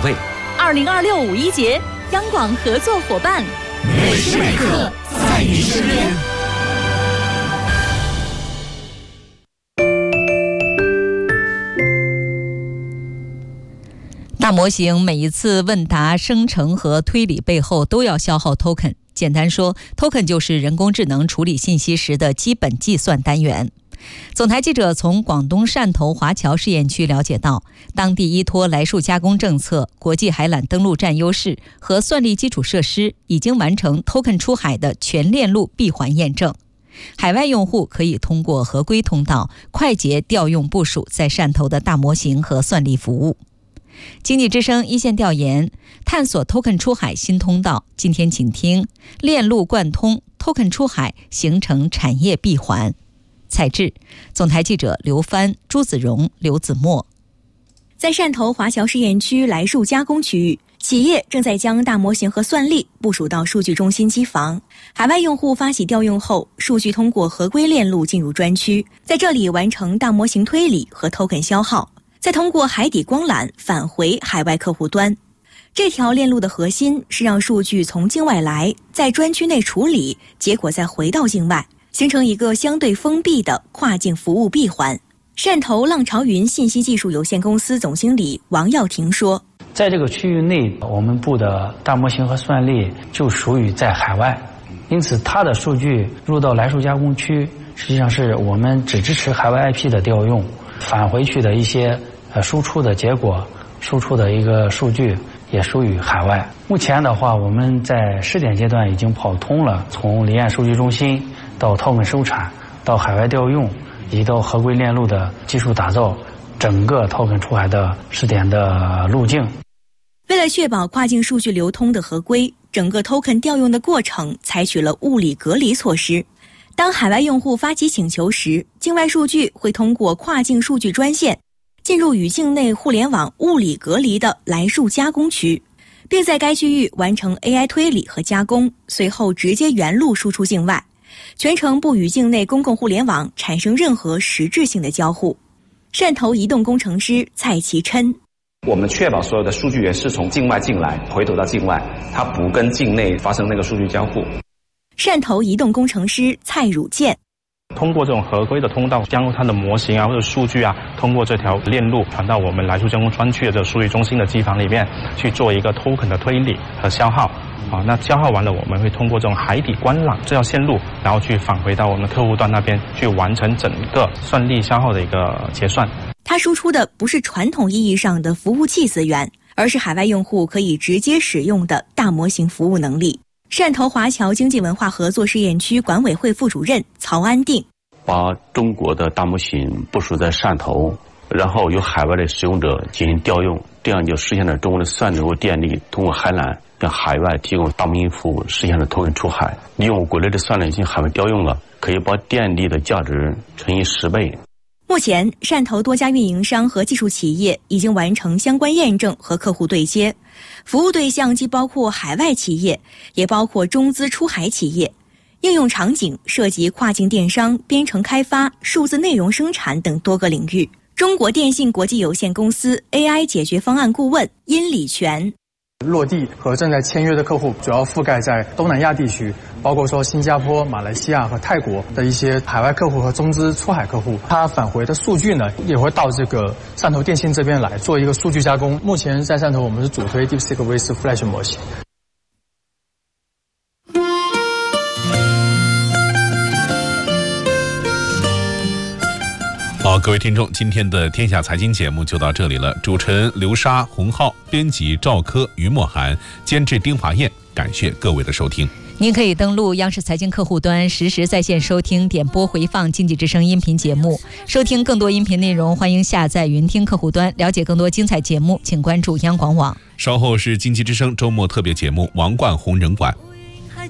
味。 2026五一节，央广合作伙伴， 每时每刻在你身边。 大模型每一次问答生成和推理背后都要消耗 token。简单说 ，token 就是人工智能处理信息时的基本计算单元。总台记者从广东汕头华侨试验区了解到，当地依托来数加工政策、国际海缆登陆站优势和算力基础设施，已经完成 token 出海的全链路闭环验证。海外用户可以通过合规通道快捷调用部署在汕头的大模型和算力服务。经济之声一线调研，探索 token 出海新通道。今天请听链路贯通 token 出海，形成产业闭环。采制总台记者刘帆、朱子荣、刘子墨。 在汕头华侨试验区来数加工区域，企业正在将大模型和算力部署到数据中心机房。海外用户发起调用后，数据通过合规链路进入专区，在这里完成大模型推理和 token 消耗，再通过海底光缆返回海外客户端。这条链路的核心是让数据从境外来，在专区内处理，结果再回到境外，形成一个相对封闭的跨境服务闭环。汕头浪潮云信息技术有限公司总经理王耀庭说， 在这个区域内，我们部的大模型和算力就属于在海外，因此它的数据入到来数加工区，实际上是我们只支持海外 IP 的调用，返回去的一些输出的结果，输出的一个数据也属于海外。目前的话，我们在试点阶段已经跑通了从离岸数据中心到token收产，到海外调用，以及到合规链路的技术打造，整个token出海的试点的路径。 为了确保跨境数据流通的合规，整个 token 调用的过程采取了物理隔离措施。当海外用户发起请求时，境外数据会通过跨境数据专线进入与境内互联网物理隔离的来数加工区，并在该区域完成 AI 推理和加工，随后直接原路输出境外，全程不与境内公共互联网产生任何实质性的交互。汕头移动工程师蔡其琛， 我们确保所有的数据源是从境外进来，回头到境外，它不跟境内发生那个数据交互。 汕头移动工程师蔡汝健， 通过这种合规的通道，将它的模型或者数据通过这条链路传到我们来数加工专区的这个数据中心的机房里面去做一个 token 的推理和消耗。那消耗完了，我们会通过这种海底光缆这条线路，然后去返回到我们客户端那边，去完成整个算力消耗的一个结算。 它输出的不是传统意义上的服务器资源，而是海外用户可以直接使用的大模型服务能力。汕头华侨经济文化合作试验区管委会副主任曹安定， 把中国的大模型部署在汕头，然后由海外的使用者进行调用，这样就实现了中国的算力和电力通过海缆向海外提供大模型服务，实现了token出海。利用国内的算力进行海外调用了，可以把电力的价值乘以10倍。 目前，汕头多家运营商和技术企业已经完成相关验证和客户对接，服务对象既包括海外企业，也包括中资出海企业。应用场景涉及跨境电商、编程开发、数字内容生产等多个领域。中国电信国际有限公司 AI 解决方案顾问殷礼全， 落地和正在签约的客户主要覆盖在东南亚地区，包括说新加坡、马来西亚和泰国的一些海外客户和中资出海客户。它返回的数据呢，也会到这个汕头电信这边来做一个数据加工。目前在汕头我们是主推 DeepSeek with Flash 模型。 好，各位听众，今天的天下财经节目就到这里了。主持人刘莎、洪浩，编辑赵科、于墨涵，监制丁华燕，感谢各位的收听。 您可以登录央视财经客户端，实时在线收听、点播回放经济之声音频节目。收听更多音频内容，欢迎下载云听客户端。了解更多精彩节目，请关注央广网。 稍后是经济之声周末特别节目《王冠红人馆》。